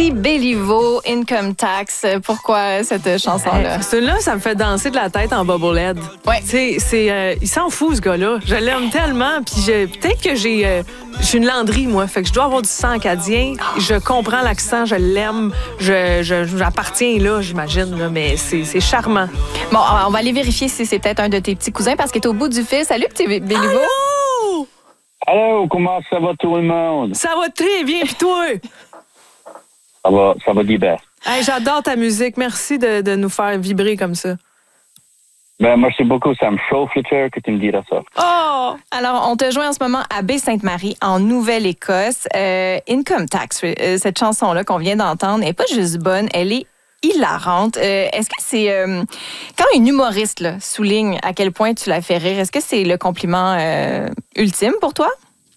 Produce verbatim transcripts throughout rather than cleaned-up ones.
Merci, Béliveau, Income Tax. Pourquoi cette chanson-là? Celui-là, ça me fait danser de la tête en bobblehead. Ouais. C'est, c'est, euh, il s'en fout, ce gars-là. Je l'aime tellement. Puis je, peut-être que j'ai, euh, je suis une Landry, moi. Fait que je dois avoir du sang acadien. Je comprends l'accent, je l'aime. Je, je, j'appartiens là, j'imagine. Là, mais c'est, c'est charmant. Bon, on va aller vérifier si c'est peut-être un de tes petits cousins parce qu'il est au bout du fil. Salut, petit Béliveau. Allô? Allô, comment ça va tout le monde? Ça va très bien, puis toi? Ça va, ça va bien. Hey, j'adore ta musique. Merci de, de nous faire vibrer comme ça. Ben, merci beaucoup. Ça me chauffe le cœur que tu me diras ça. Oh! Alors, on te joint en ce moment à Baie-Sainte-Marie, en Nouvelle-Écosse. Euh, Income Tax, euh, cette chanson-là qu'on vient d'entendre, n'est pas juste bonne, elle est hilarante. Euh, est-ce que c'est... Euh, quand une humoriste là, souligne à quel point tu la fais rire, est-ce que c'est le compliment euh, ultime pour toi?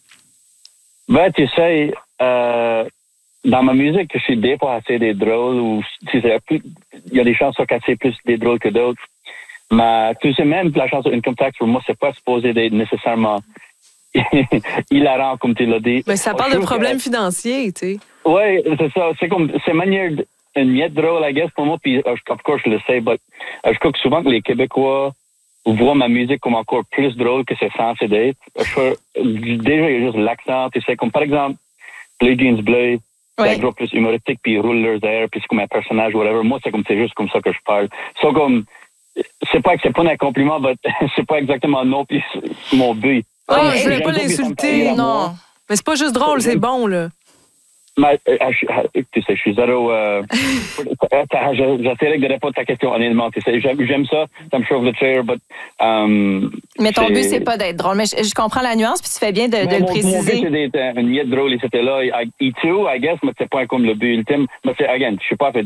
Ben, tu sais, euh, dans ma musique, je suis des fois assez des drôles ou tu sais, il y a des chansons qui sont assez plus des drôles que d'autres. Mais tu sais, même la chanson Income Tax, pour moi, c'est pas supposé d'être nécessairement hilarant, comme tu l'as dit. Mais ça parle de problèmes que... financiers, tu sais. Oui, c'est ça. C'est comme, c'est manière, une miette drôle, I guess, pour moi, puis of course, je le sais, mais je crois que souvent que les Québécois voient ma musique comme encore plus drôle que c'est censé d'être. Je, déjà, il y a juste l'accent, tu sais, comme par exemple, Blue Jeans Bleu, c'est un groupe plus humoristique, puis ils roulent leurs airs, puis c'est comme un personnage, whatever. Moi, c'est comme, c'est juste comme ça que je parle. C'est comme, c'est pas que c'est pas un compliment, mais c'est pas exactement non, puis mon but. Oh, je voulais pas l'insulter, non. Mais c'est pas juste drôle, c'est bon, là. Mais, euh, je, tu sais, je suis zéro... Euh, J'essaierai de répondre à ta question honnêtement. Tu sais, j'aime, j'aime ça, ça me chauffe le cœur, but, um, mais ton but, c'est pas d'être drôle. Mais je, je comprends la nuance, puis tu fais bien de, de mon, le préciser. Mon but, c'est d'être une miette drôle, et c'était là. I, I too, I guess, mais c'est pas comme le but ultime. Mais c'est, again, je suis pas fait